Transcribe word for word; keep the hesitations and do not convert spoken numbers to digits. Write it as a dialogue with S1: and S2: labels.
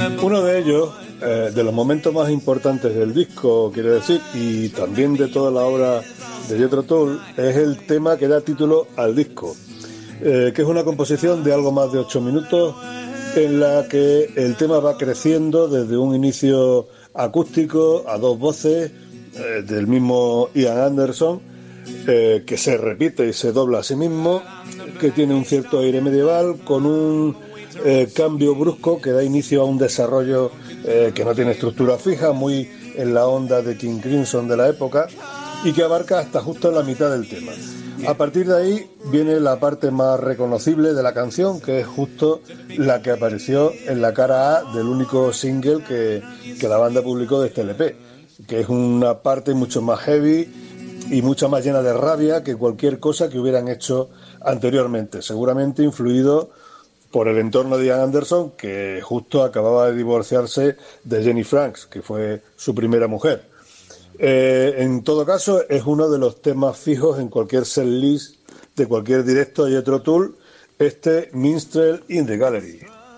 S1: Uno de ellos, eh, de los momentos más importantes del disco, quiero decir, y también de toda la obra de Jethro Tull, es el tema que da título al disco, eh, que es una composición de algo más de ocho minutos, en la que el tema va creciendo desde un inicio acústico a dos voces eh, del mismo Ian Anderson, eh, que se repite y se dobla a sí mismo, que tiene un cierto aire medieval, con un eh, cambio brusco que da inicio a un desarrollo eh, que no tiene estructura fija, muy en la onda de King Crimson de la época, y que abarca hasta justo la mitad del tema. A partir de ahí viene la parte más reconocible de la canción, que es justo la que apareció en la cara A del único single que, que la banda publicó de este L P, que es una parte mucho más heavy y mucho más llena de rabia que cualquier cosa que hubieran hecho anteriormente, seguramente influido por el entorno de Ian Anderson, que justo acababa de divorciarse de Jenny Franks, que fue su primera mujer. Eh, en todo caso, es uno de los temas fijos en cualquier setlist de cualquier directo de Jethro Tull, este Minstrel in the Gallery.